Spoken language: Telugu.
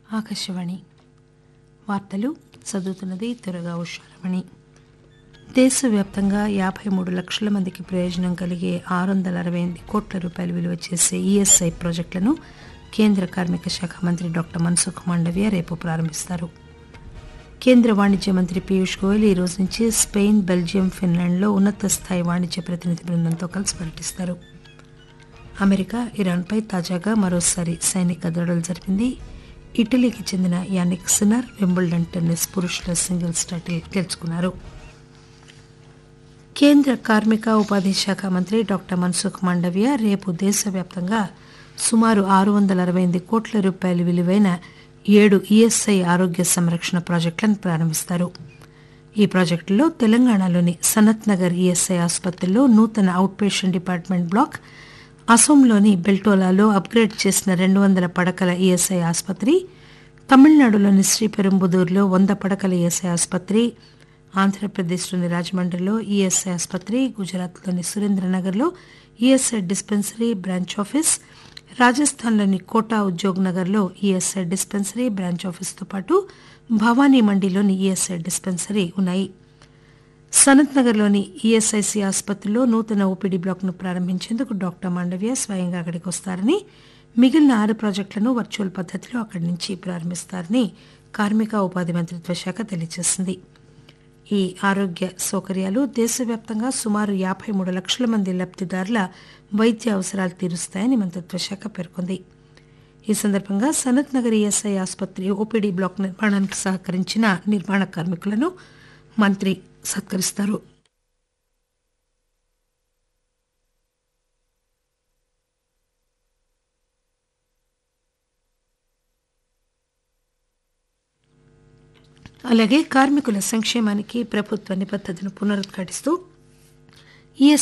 ఆకాశవాణి వార్తలు చదువుతున్నది త్వరగా ఉషారమణి. దేశవ్యాప్తంగా 53 లక్షల మందికి ప్రయోజనం కలిగే 668 కోట్ల రూపాయలు విలువ చేసే ఈఎస్ఐ ప్రాజెక్టులను కేంద్ర కార్మిక శాఖ మంత్రి డాక్టర్ మన్సుఖ్ మాండవ్య రేపు ప్రారంభిస్తారు. కేంద్ర వాణిజ్య మంత్రి పీయూష్ గోయల్ ఈ రోజు నుంచి స్పెయిన్, బెల్జియం, ఫిన్లాండ్లో ఉన్నత స్థాయి వాణిజ్య ప్రతినిధి బృందంతో కలిసి పర్యటిస్తారు. అమెరికా ఇరాన్పై తాజాగా మరోసారి సైనిక దాడులు జరిపింది. ఇటలీకి చెందిన యానిక్ సిన్నర్ వింబుల్డన్ టెన్నిస్ పురుషుల సింగిల్స్ టైటిల్ గెలుచుకున్నారు. కేంద్ర కార్మిక ఉపాధి శాఖ మంత్రి డాక్టర్ మన్సుఖ్ మాండవ్య రేపు దేశవ్యాప్తంగా సుమారు 668 కోట్ల రూపాయల విలువైన 7 ఈఎస్ఐ ఆరోగ్య సంరక్షణ ప్రాజెక్టులను ప్రారంభిస్తారు. ఈ ప్రాజెక్టుల్లో తెలంగాణలోని సనత్ నగర్ ఈఎస్ఐ ఆసుపత్రిలో నూతన out patient department black, అసోంలోని బెల్టోలాలో upgrade చేసిన 200 పడకల ఈఎస్ఐ ఆసుపత్రి, తమిళనాడులోని శ్రీపెరుంబుదూర్లో 100 పడకల ఈఎస్ఐ ఆసుపత్రి, ఆంధ్రప్రదేశ్లోని రాజమండ్రిలో ఈఎస్ఐ ఆసుపత్రి, గుజరాత్లోని సురేంద్రనగర్లో ఈఎస్ఐ డిస్పెన్సరీ బ్రాంచ్ ఆఫీస్, రాజస్థాన్లోని కోటా ఉద్యోగ్ నగర్లో ఈఎస్ఐ డిస్పెన్సరీ బ్రాంచ్ ఆఫీస్తో పాటు భవానీ మండిలోని ఈఎస్ఐ డిస్పెన్సరీ ఉన్నాయి. సనత్ నగర్లోని ఈఎస్ఐసి ఆసుపత్రిలో నూతన ఓపీడీ బ్లాక్ను ప్రారంభించేందుకు డాక్టర్ మాండవ్య స్వయంగా అక్కడికి వస్తారని, మిగిలిన 6 ప్రాజెక్టులను వర్చువల్ పద్దతిలో అక్కడి నుంచి ప్రారంభిస్తారని కార్మిక ఉపాధి మంత్రిత్వ శాఖ తెలియజేసింది. ఈ ఆరోగ్య సౌకర్యాలు దేశవ్యాప్తంగా సుమారు 53 లక్షల మంది లబ్దిదారుల వైద్య అవసరాలు తీరుస్తాయని మంత్రిత్వ శాఖ పేర్కొంది. ఈ సందర్భంగా సనత్ నగర్ ఈఎస్ఐ ఆసుపత్రి ఓపీడీ బ్లాక్ నిర్మాణానికి సహకరించిన నిర్మాణ కార్మికులను మంత్రి సత్కరిస్తారు. అలాగే కార్మికుల సంక్షేమానికి ప్రభుత్వ నిబద్ధతను పునరుద్ఘాటిస్తూ